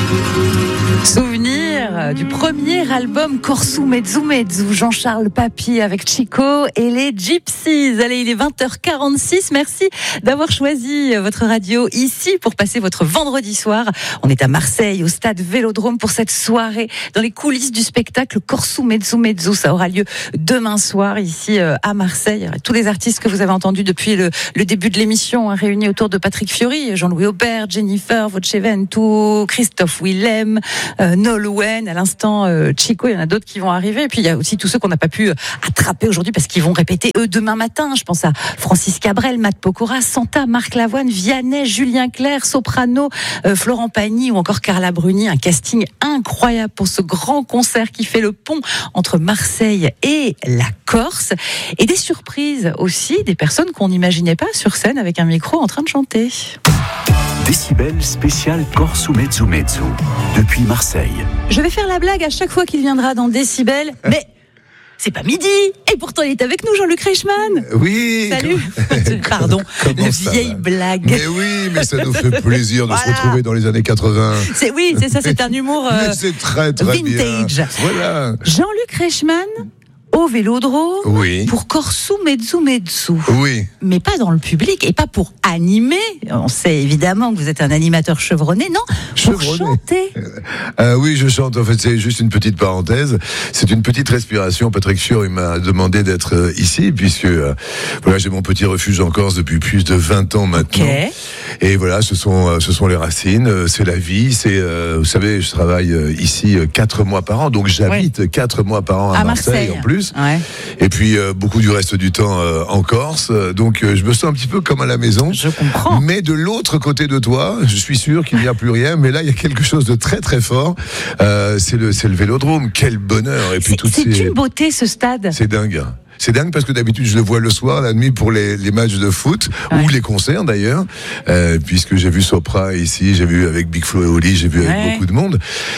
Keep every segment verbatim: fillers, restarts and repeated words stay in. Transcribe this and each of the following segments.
Souvenir du premier album Corso Mezzo Mezzo, Jean-Charles Papy avec Chico et les Gypsies. Allez, il est vingt heures quarante-six. Merci d'avoir choisi votre radio ici pour passer votre vendredi soir. On est à Marseille, au stade Vélodrome pour cette soirée dans les coulisses du spectacle Corso Mezzo Mezzo. Ça aura lieu demain soir ici à Marseille. Tous les artistes que vous avez entendus depuis le, le début de l'émission, hein, réunis autour de Patrick Fiori, Jean-Louis Aubert, Jennifer Voceventu, Christophe Willem, euh, Nolwenn, à l'instant euh, Chico, il y en a d'autres qui vont arriver. Et puis il y a aussi tous ceux qu'on n'a pas pu attraper aujourd'hui parce qu'ils vont répéter eux demain matin. Je pense à Francis Cabrel, Matt Pokora, Santa, Marc Lavoine, Vianney, Julien Clerc, Soprano, euh, Florent Pagny ou encore Carla Bruni. Un casting incroyable pour ce grand concert qui fait le pont entre Marseille et la Corse. Et des surprises aussi, des personnes qu'on n'imaginait pas sur scène avec un micro en train de chanter. Décibel spécial Corso Mezzo Mezzo, depuis Marseille. Je vais faire la blague à chaque fois qu'il viendra dans Décibel, mais c'est pas midi. Et pourtant, il est avec nous, Jean-Luc Reichmann. Oui. Salut. Pardon, la vieille blague. Mais oui, mais ça nous fait plaisir de voilà. se retrouver dans les années quatre-vingts. C'est, oui, c'est ça, c'est un humour euh, mais c'est très, très vintage. Bien. Voilà. Jean-Luc Reichmann au Vélodrome, oui. pour Corso Mezzo Mezzo. Oui. Mais pas dans le public et pas pour animer. On sait évidemment que vous êtes un animateur chevronné, non, pour chevronné. chanter. Euh, oui, je chante. En fait, c'est juste une petite parenthèse. C'est une petite respiration. Patrick Fiori m'a demandé d'être ici, puisque euh, voilà, j'ai mon petit refuge en Corse depuis plus de vingt ans maintenant. Okay. Et voilà, ce sont, ce sont les racines, c'est la vie. C'est, euh, vous savez, je travaille ici quatre mois par an, donc j'habite ouais. quatre mois par an à, à Marseille, Marseille en plus. Ouais. Et puis euh, beaucoup du reste du temps euh, en Corse. Donc euh, je me sens un petit peu comme à la maison. Je comprends. Mais de l'autre côté de toi, je suis sûr qu'il n'y a plus rien. Mais là, il y a quelque chose de très très fort. Euh, c'est le c'est le Vélodrome. Quel bonheur. Et puis c'est, toutes c'est ces... une beauté ce stade. C'est dingue. C'est dingue parce que d'habitude je le vois le soir, la nuit pour les, les matchs de foot ouais. ou les concerts d'ailleurs, euh, puisque j'ai vu Sopra ici, j'ai vu avec Big Flo et Oli, j'ai vu ouais. avec beaucoup de monde.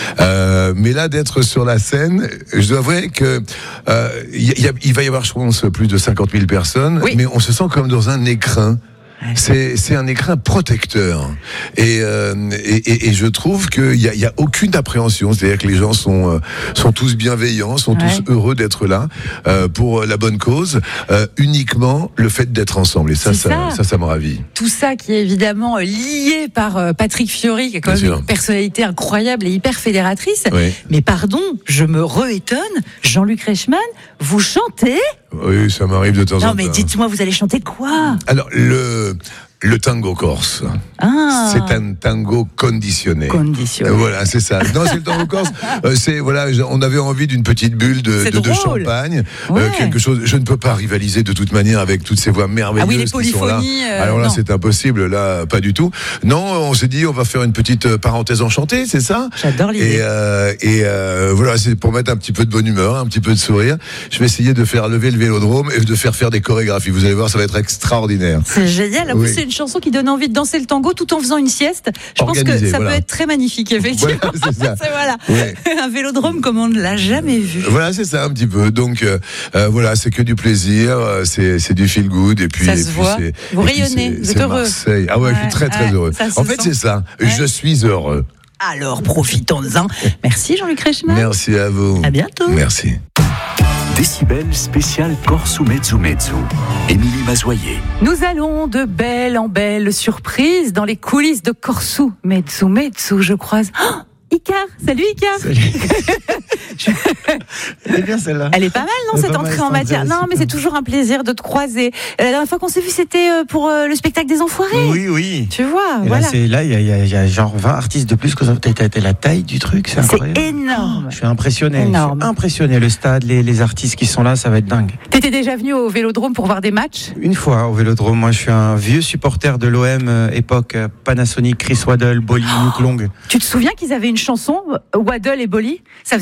Euh, mais là d'être sur la scène, je dois avouer que euh, y a, il va y avoir, je pense, plus de cinquante mille personnes, oui. mais on se sent comme dans un écrin. C'est, c'est un écrin protecteur et, euh, et, et, et je trouve qu'il y a, il y a aucune appréhension, c'est-à-dire que les gens sont, euh, sont tous bienveillants, sont ouais. tous heureux d'être là euh, pour la bonne cause, euh, uniquement le fait d'être ensemble et ça, ça, ça, ça, ça me ravit. Tout ça qui est évidemment lié par euh, Patrick Fiori, qui est quand Bien même sûr. Une personnalité incroyable et hyper fédératrice. Oui. Mais pardon, je me re-étonne, Jean-Luc Reichmann, vous chantez ? Oui, ça m'arrive de temps en temps. Non, mais dites-moi, vous allez chanter quoi ? Alors, le, le tango corse, ah. c'est un tango conditionné. Conditionné. Voilà, c'est ça. Non, c'est le tango corse. Euh, c'est, voilà, on avait envie d'une petite bulle de, de, de champagne. Ouais. Euh, quelque chose, je ne peux pas rivaliser de toute manière avec toutes ces voix merveilleuses ah oui, les qui sont là. Euh, Alors là, non. c'est impossible, là, pas du tout. Non, on s'est dit, on va faire une petite parenthèse enchantée, c'est ça ? J'adore l'idée. Et, euh, et euh, voilà, c'est pour mettre un petit peu de bonne humeur, un petit peu de sourire. Je vais essayer de faire lever le Vélodrome et de faire faire des chorégraphies. Vous allez voir, ça va être extraordinaire. C'est génial. En oui. plus, c'est une chanson qui donne envie de danser le tango tout en faisant une sieste. Je Organisé, pense que ça voilà. peut être très magnifique, effectivement. Voilà, c'est ça. c'est, voilà. Ouais. Un Vélodrome comme on ne l'a jamais vu. Voilà, c'est ça un petit peu. Donc euh, euh, voilà, c'est que du plaisir, c'est, c'est du feel good et puis. Ça et se puis voit. C'est, vous rayonnez, puis c'est, vous c'est êtes heureux. Marseille. Ah ouais, ouais, je suis très très ouais, heureux. En fait, sent. c'est ça. Ouais. Je suis heureux. Alors, profitons-en. Merci Jean-Luc Reichmann. Merci à vous. À bientôt. Merci. Décibel spécial Corso Mezzo Mezzo. Émilie Mazoyer. Nous allons de belle en belle surprise dans les coulisses de Corso Mezzo Mezzo. Je croise. Oh, Icar, salut Icar. Salut. Elle est bien celle-là. Elle est pas mal, non, cette entrée en matière. Non, mais c'est toujours un plaisir de te croiser. La dernière fois qu'on s'est vu, c'était pour le spectacle des Enfoirés. Oui, oui. Tu vois, et voilà. Là, c'est, là, il y, y, y a genre vingt artistes de plus que ça. T'as été la taille du truc, c'est incroyable. C'est énorme. Oh, je suis impressionné. Énorme. Je suis impressionné. Le stade, les, les artistes qui sont là, ça va être dingue. T'étais déjà venu au Vélodrome pour voir des matchs ? Une fois au Vélodrome. Moi, je suis un vieux supporter de l'O M euh, époque euh, Panasonic, Chris Waddle, Bolly, oh. Luke Long. Tu te souviens qu'ils avaient une chanson, Waddle et Bolly ? Ça faisait «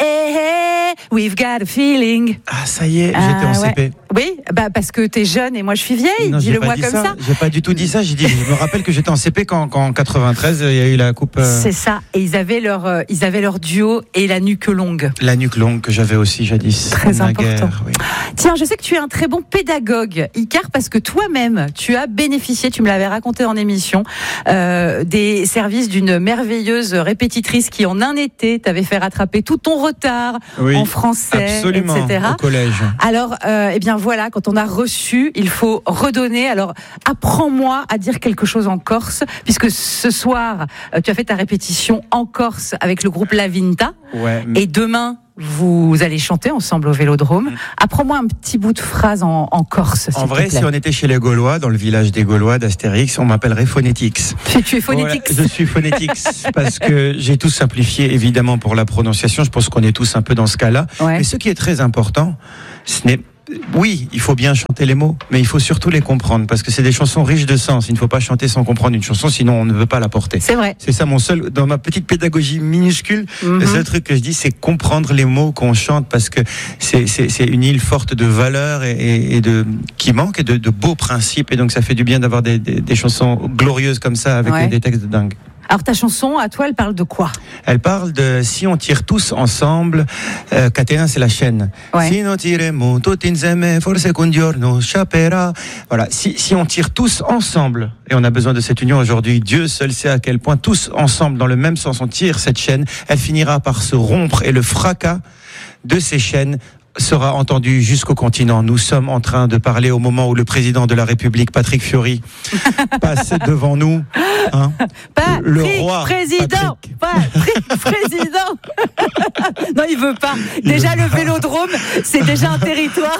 Hey, hey, we've got a feeling. Ah, ça y est, Ah, j'étais en ouais. C P. Oui, bah parce que t'es jeune et moi je suis vieille. Non, j'ai Dis-le pas moi dit comme ça. ça. J'ai pas du tout dit ça. J'ai dit, je me rappelle que j'étais en C P quand, quand en quatre-vingt-treize, il y a eu la coupe. Euh, C'est ça. Et ils avaient leur, euh, ils avaient leur duo et la nuque longue. la nuque longue que j'avais aussi jadis. Très important. Naguère, oui. Tiens, je sais que tu es un très bon pédagogue, Icar, parce que toi-même, tu as bénéficié, tu me l'avais raconté en émission, euh, des services d'une merveilleuse répétitrice qui, en un été, t'avait fait rattraper tout ton retard Oui, en français, absolument, et cetera. au collège. Alors, euh, eh bien voilà, quand on a reçu, il faut redonner. Alors, apprends-moi à dire quelque chose en corse, puisque ce soir, euh, tu as fait ta répétition en Corse avec le groupe La Vinta, Ouais. et demain, vous allez chanter ensemble au Vélodrome. Apprends-moi un petit bout de phrase en, en Corse, s'il En vrai, te plaît. si on était chez les Gaulois, dans le village des Gaulois d'Astérix, on m'appellerait Phonetix. Tu, tu es phonétique. Voilà, je suis Phonetix parce que j'ai tout simplifié, évidemment, pour la prononciation. Je pense qu'on est tous un peu dans ce cas-là. Ouais. Mais ce qui est très important, ce n'est oui, il faut bien chanter les mots, mais il faut surtout les comprendre parce que c'est des chansons riches de sens. Il ne faut pas chanter sans comprendre une chanson, sinon on ne veut pas la porter. C'est vrai. C'est ça mon seul, dans ma petite pédagogie minuscule, Mhm. le seul truc que je dis, c'est comprendre les mots qu'on chante parce que c'est, c'est, c'est une île forte de valeurs et, et, et de, qui manque et de, de beaux principes. Et donc ça fait du bien d'avoir des, des, des chansons glorieuses comme ça avec Ouais. des, des textes de dingue. Alors, ta chanson, à toi, elle parle de quoi? Elle parle de si on tire tous ensemble, euh, catena c'est la chaîne. Ouais. Si nous tiremo tutti insieme, forse un giorno sciaperà. Voilà, si, si on tire tous ensemble, et on a besoin de cette union aujourd'hui, Dieu seul sait à quel point, tous ensemble, dans le même sens, on tire cette chaîne, elle finira par se rompre et le fracas de ces chaînes sera entendu jusqu'au continent. Nous sommes en train de parler au moment où le président de la République, Patrick Fiori, passe devant nous. Hein, Patrick, le roi président. Patrick. Patrick, président. Non, il veut pas. Déjà, le Vélodrome, c'est déjà un territoire.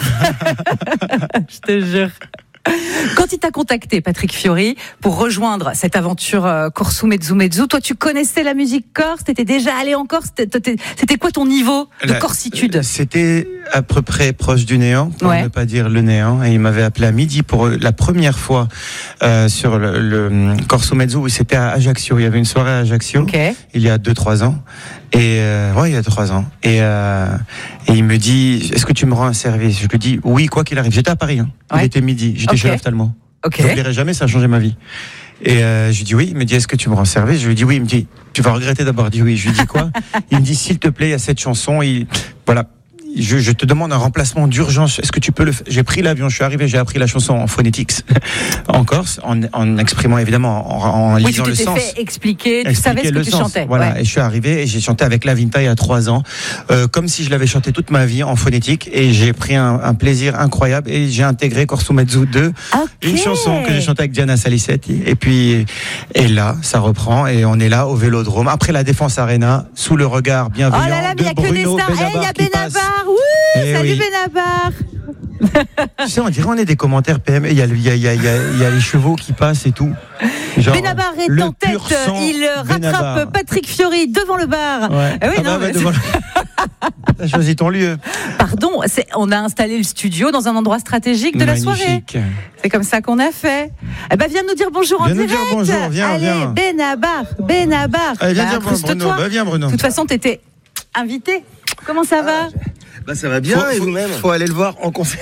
Je te jure. Quand il t'a contacté, Patrick Fiori, pour rejoindre cette aventure euh, Corso Mezzo Mezzo, toi, tu connaissais la musique corse, t'étais déjà allé en Corse, t'étais- c'était quoi ton niveau de La- corsitude? C'était à peu près proche du néant, pour Ouais. ne pas dire le néant. Et il m'avait appelé à midi pour la première fois euh, sur le, le Corso Mezzo, où c'était à Ajaccio. Il y avait une soirée à Ajaccio, Ok. il y a deux trois ans. Et euh, ouais, il y a trois ans. Et, euh, et il me dit, est-ce que tu me rends un service? Je lui dis, oui, quoi qu'il arrive. J'étais à Paris, hein. Ouais. Il était midi. J'étais Ok. chez l'ophtalmo. Ok. Je n'oublierai jamais, ça a changé ma vie. Et euh, je lui dis oui, il me dit est-ce que tu me rends service? Je lui dis oui, il me dit tu vas regretter d'avoir dit oui. Je lui dis quoi? Il me dit s'il te plaît, il y a cette chanson, il, voilà, je, je te demande un remplacement d'urgence. Est-ce que tu peux le faire? J'ai pris l'avion, je suis arrivé, j'ai appris la chanson en phonetics en Corse, en, en exprimant évidemment, en, en Oui, tu lisant le t'étais sens. fait expliquer, tu Expliquer savais ce que le tu sens. chantais. Voilà, Ouais. et je suis arrivé et j'ai chanté avec La Vinta il y a trois ans, euh, comme si je l'avais chanté toute ma vie en phonétique, et j'ai pris un, un plaisir incroyable et j'ai intégré Corso Mezzo deux, Ok. une chanson que j'ai chantée avec Diana Salicetti, et puis et là ça reprend et on est là au Vélodrome après la Défense Arena sous le regard Oh bienveillant là là, mais il de n'y a que des Bruno stars. Eh, il y a Benabar qui passe. Benabar. Oui, Eh salut oui. Benabar. Tu sais, on dirait on est des commentaires P M. Il y a, le- il y a, il y a, il y a, il y a les chevaux qui passent et tout. Genre, Benabar est le en tête, pur sang il rattrape Benabar. Patrick Fiori devant le bar. Ouais. Ah oui, Ah non, bah, mais bah, devant- T'as choisi ton lieu. Pardon, c'est- on a installé le studio dans un endroit stratégique de la soirée. Magnifique. C'est comme ça qu'on a fait. Eh ben, viens nous dire bonjour en Viens nous direct. dire bonjour, viens, Allez, viens. Benabar, Benabar. Allez, viens Bah, dire Bruno. incruste-toi. Bah, viens Bruno. De toute façon, t'étais invité. Comment ça va? Bah ça va bien Faut- et faut- vous-même. Faut aller le voir en concert.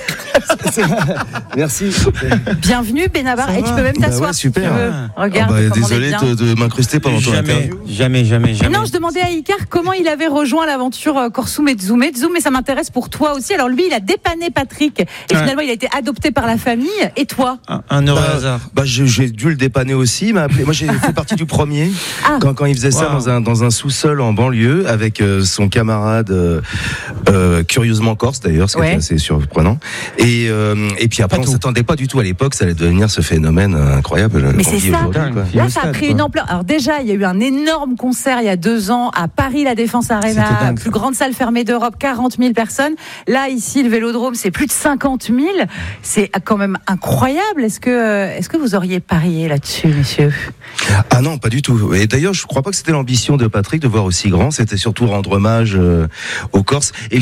Merci. Bienvenue Benabar. Ça Et tu va peux même Bah t'asseoir ouais, si super. tu veux. Ah. Regarde Ah bah, comme on est désolé bien. de, de m'incruster pendant ton Jamais, interview. jamais, jamais, Mais jamais. non, je demandais à Icar comment il avait rejoint l'aventure euh, Corso Mezzo Mezzo, mais ça m'intéresse pour toi aussi. Alors lui, il a dépanné Patrick et Ouais. finalement, il a été adopté par la famille. Et toi? Un, un heureux Bah, hasard. Bah je- j'ai dû le dépanner aussi. Il m'a appelé. Moi j'ai fait partie du premier Ah. quand, quand il faisait ça Wow. dans un dans un sous-sol en banlieue avec euh, son camarade euh, euh, curieusement corse d'ailleurs, ce qui Ouais. était assez surprenant. Et euh, et puis après Pas on tout. s'attendait pas du tout à l'époque, ça allait devenir ce phénomène incroyable. Mais qu'on c'est vit ça. aujourd'hui, quoi. Là, ça a Stade, pris quoi. une ampleur. Alors déjà, il y a eu un énorme concert il y a deux ans à Paris, la Défense Arena, C'était dingue, plus ça. grande salle fermée d'Europe, quarante mille personnes. Là, ici, le Vélodrome, c'est plus de cinquante mille. C'est quand même incroyable. Est-ce que, euh, est-ce que vous auriez parié là-dessus, messieurs? Ah non, pas du tout. Et d'ailleurs, je crois pas que c'était l'ambition de Patrick de voir aussi grand. C'était surtout rendre hommage euh, aux Corses et surtout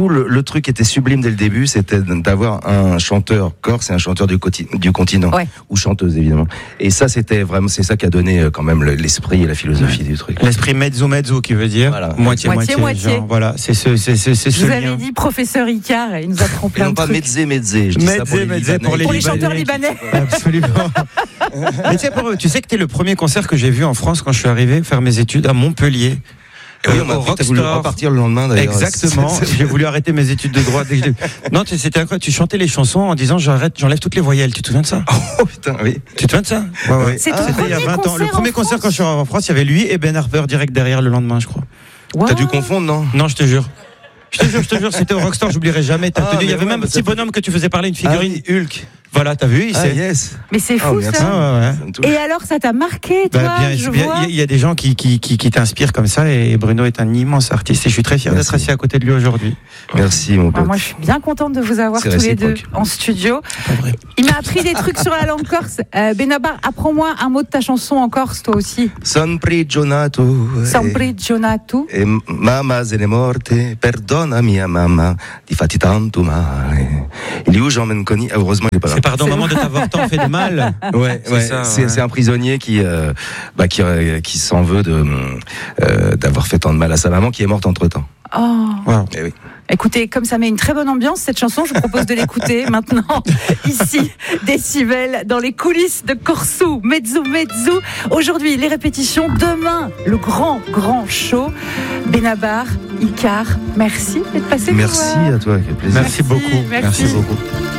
le, le truc qui était sublime dès le début, c'était d'avoir un chanteur corse et un chanteur du, coti- du continent, Ouais. ou chanteuse évidemment. Et ça, c'était vraiment, c'est ça qui a donné euh, quand même le- l'esprit et la philosophie du truc. L'esprit mezzo mezzo qui veut dire Voilà. moitié moitié. Moitié-moitié. genre, voilà, c'est ce, c'est, c'est, c'est Je ce vous avais lien. dit professeur Icare, il nous apprend Et plein non de pas trucs. mezzé mezzé, je dis ça pour Mezzé, les mezzé, Libanais. pour les Pour les Libanais. chanteurs libanais. Absolument. Mais tu sais, pour- tu sais que t'es le premier concert que j'ai vu en France quand je suis arrivé faire mes études à Montpellier. Oui, Euh, on m'a au appris que t'as voulu Rockstar. repartir le lendemain d'ailleurs. Exactement. C'est- c'est- J'ai voulu arrêter mes études de droit. Dès que je l'ai- non, tu- c'était incroyable. Tu chantais les chansons en disant j'arrête, j'enlève toutes les voyelles. Tu te souviens de ça? Oh putain, oui. Tu te souviens de ça? Ouais, ouais. C'est ton C'était il y a premier vingt ans. Le concert premier en concert France quand je suis en France, il y avait lui et Ben Harper direct derrière le lendemain, je crois. T'as dû Wow. confondre, non? Non, je te jure. Je te jure, je te jure, c'était au Rockstar, j'oublierai jamais. T'as Ah, tenu- il y mais avait ouais, même un mais petit ça- bonhomme que tu faisais parler, une figurine. Ah oui, Hulk. Voilà, t'as vu, il Ah sait. yes. Mais c'est Ah, fou merci. ça. Ah, ouais, ouais. Ça me touche. Et alors, ça t'a marqué, toi, Bah, bien, je bien, vois. il y a- il y, a des gens qui, qui, qui, qui t'inspirent comme ça et Bruno est un immense artiste et je suis très fier Merci. d'être assis à côté de lui aujourd'hui. Merci mon Ah, pote. moi, je suis bien contente de vous avoir C'est tous les deux réciproque. en studio. Pas vrai. Il m'a appris des trucs sur la langue corse. Euh, Benabar, apprends-moi un mot de ta chanson en corse, toi aussi. Son prigionato. Sempre Gionatu. E mamma se ne morte, perdona mia mamma, ti fatti tanto male. Il est où Jean Menconi? Ah, heureusement, il est pas là. C'est pardon, C'est maman, vrai. de t'avoir tant fait de mal. Ouais, C'est ouais, ça, c'est ouais. c'est un prisonnier qui, euh, bah, qui, euh, qui s'en veut de, euh, d'avoir fait tant de mal à sa maman qui est morte entre temps. Oh. Wow. Eh oui. Écoutez, comme ça met une très bonne ambiance, cette chanson, je vous propose de l'écouter maintenant, ici, Décibel, dans les coulisses de Corsou, Mezzo Mezzo. Aujourd'hui, les répétitions, demain, le grand, grand show. Benabar, Icare, merci d'être passé. nous Merci voir. à toi, quel plaisir. Merci beaucoup. merci. Merci beaucoup.